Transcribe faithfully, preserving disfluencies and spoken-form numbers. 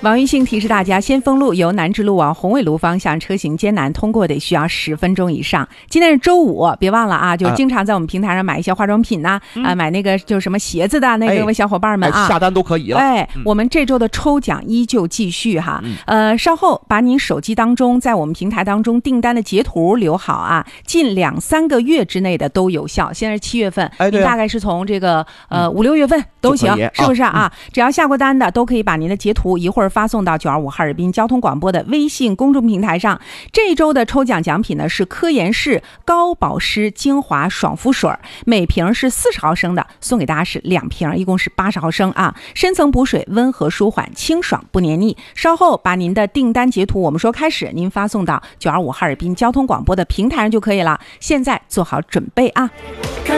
网易信提示大家，先锋路由南直路往红纬路方向车行艰难，通过得需要十分钟以上。今天是周五，别忘了啊，就经常在我们平台上买一些化妆品呐、啊嗯呃，买那个就是什么鞋子的那各位小伙伴们啊， 哎、下单都可以了。 哎，嗯、我们这周的抽奖依旧继续哈，嗯、呃，稍后把您手机当中在我们平台当中订单的截图留好啊，近两三个月之内的都有效。现在是七月份， 哎，对、啊， 大概是从这个呃五六月份都行，是不是啊？啊只要下过单的都可以把您的截图一会儿发送到九二五哈尔滨交通广播的微信公众平台上。这一周的抽奖奖品呢是科颜氏高保湿精华爽肤水，每瓶是四十毫升的，送给大家是两瓶，一共是八十毫升啊。深层补水，温和舒缓，清爽不黏腻。稍后把您的订单截图，我们说开始，您发送到九二五哈尔滨交通广播的平台上就可以了。现在做好准备啊！